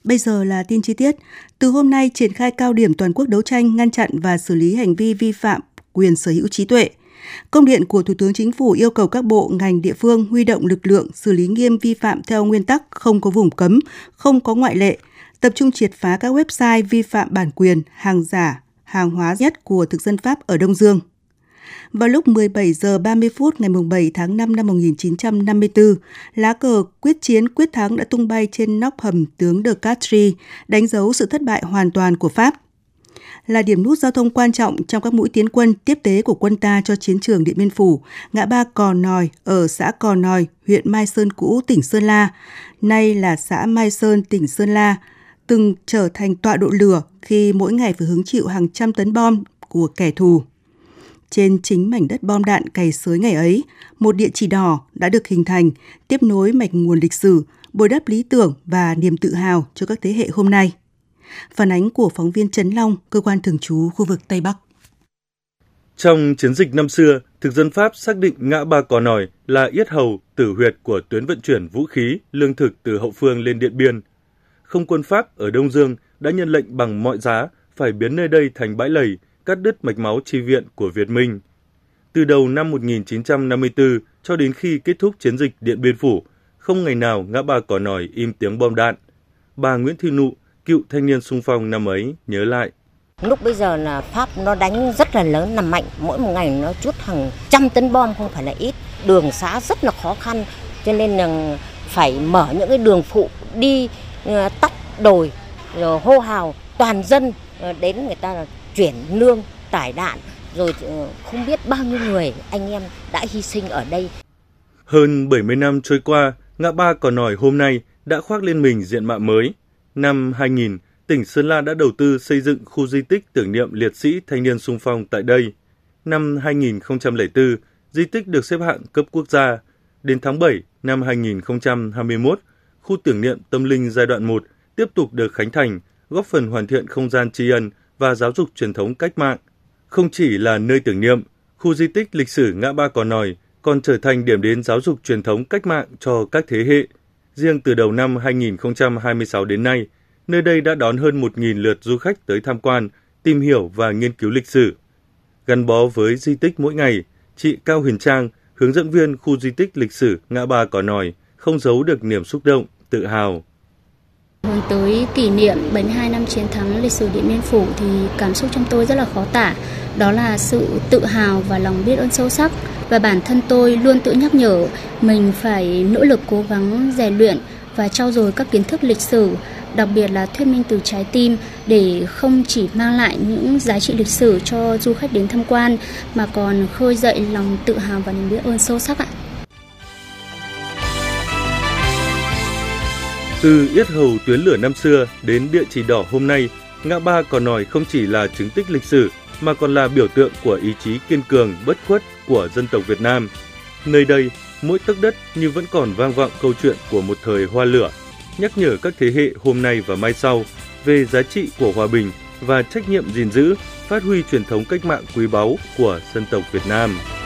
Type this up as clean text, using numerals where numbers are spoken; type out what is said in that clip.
Bây giờ là tin chi tiết. Từ hôm nay triển khai cao điểm toàn quốc đấu tranh, ngăn chặn và xử lý hành vi vi phạm quyền sở hữu trí tuệ. Công điện của Thủ tướng Chính phủ yêu cầu các bộ, ngành, địa phương huy động lực lượng xử lý nghiêm vi phạm theo nguyên tắc không có vùng cấm, không có ngoại lệ, tập trung triệt phá các website vi phạm bản quyền, hàng giả, hàng hóa nhất của thực dân Pháp ở Đông Dương. Vào lúc 17 giờ 30 phút ngày 7 tháng 5 năm 1954, lá cờ quyết chiến quyết thắng đã tung bay trên nóc hầm tướng de Castries, đánh dấu sự thất bại hoàn toàn của Pháp. Là điểm nút giao thông quan trọng trong các mũi tiến quân tiếp tế của quân ta cho chiến trường Điện Biên Phủ, ngã ba Cò Nòi ở xã Cò Nòi, huyện Mai Sơn cũ, tỉnh Sơn La, nay là xã Mai Sơn, tỉnh Sơn La, từng trở thành tọa độ lửa khi mỗi ngày phải hứng chịu hàng trăm tấn bom của kẻ thù. Trên chính mảnh đất bom đạn cày xới ngày ấy, một địa chỉ đỏ đã được hình thành, tiếp nối mạch nguồn lịch sử, bồi đắp lý tưởng và niềm tự hào cho các thế hệ hôm nay. Phản ánh của phóng viên Trấn Long, cơ quan thường trú khu vực Tây Bắc. Trong chiến dịch năm xưa, thực dân Pháp xác định ngã ba Cò Nòi là yết hầu, tử huyệt của tuyến vận chuyển vũ khí, lương thực từ hậu phương lên Điện Biên. Không quân Pháp ở Đông Dương đã nhân lệnh bằng mọi giá phải biến nơi đây thành bãi lầy, cắt đứt mạch máu chi viện của Việt Minh. Từ đầu năm 1954 cho đến khi kết thúc chiến dịch Điện Biên Phủ, không ngày nào ngã ba Cò Nòi im tiếng bom đạn. Bà Nguyễn Thị Nụ, cựu thanh niên xung phong năm ấy, nhớ lại. Lúc bây giờ là Pháp nó đánh rất là lớn, là mạnh, mỗi một ngày nó trút hàng trăm tấn bom không phải là ít. Đường xá rất là khó khăn, cho nên là phải mở những cái đường phụ đi tắt đồi, rồi hô hào toàn dân đến người ta là chuyển lương, tải đạn, rồi không biết bao nhiêu người anh em đã hy sinh ở đây. Hơn 70 năm trôi qua, ngã ba Cò Nòi hôm nay đã khoác lên mình diện mạo mới. Năm 2000, tỉnh Sơn La đã đầu tư xây dựng khu di tích tưởng niệm liệt sĩ thanh niên xung phong tại đây. Năm 2004, di tích được xếp hạng cấp quốc gia. Đến tháng 7 năm 2021, khu tưởng niệm tâm linh giai đoạn 1 tiếp tục được khánh thành, góp phần hoàn thiện không gian tri ân và giáo dục truyền thống cách mạng. Không chỉ là nơi tưởng niệm, khu di tích lịch sử ngã ba Cò Nòi còn trở thành điểm đến giáo dục truyền thống cách mạng cho các thế hệ. Riêng từ đầu năm 2026 đến nay, nơi đây đã đón hơn 1.000 lượt du khách tới tham quan, tìm hiểu và nghiên cứu lịch sử. Gắn bó với di tích mỗi ngày, chị Cao Huyền Trang, hướng dẫn viên khu di tích lịch sử ngã ba Cò Nòi, không giấu được niềm xúc động, tự hào. Hướng tới kỷ niệm 72 năm chiến thắng lịch sử Điện Biên Phủ thì cảm xúc trong tôi rất là khó tả. Đó là sự tự hào và lòng biết ơn sâu sắc. Và bản thân tôi luôn tự nhắc nhở mình phải nỗ lực cố gắng rèn luyện và trau dồi các kiến thức lịch sử, đặc biệt là thuyết minh từ trái tim để không chỉ mang lại những giá trị lịch sử cho du khách đến tham quan mà còn khơi dậy lòng tự hào và niềm biết ơn sâu sắc ạ. Từ yết hầu tuyến lửa năm xưa đến địa chỉ đỏ hôm nay, ngã ba Cò Nòi không chỉ là chứng tích lịch sử mà còn là biểu tượng của ý chí kiên cường, bất khuất của dân tộc Việt Nam. Nơi đây, mỗi tấc đất như vẫn còn vang vọng câu chuyện của một thời hoa lửa, nhắc nhở các thế hệ hôm nay và mai sau về giá trị của hòa bình và trách nhiệm gìn giữ, phát huy truyền thống cách mạng quý báu của dân tộc Việt Nam.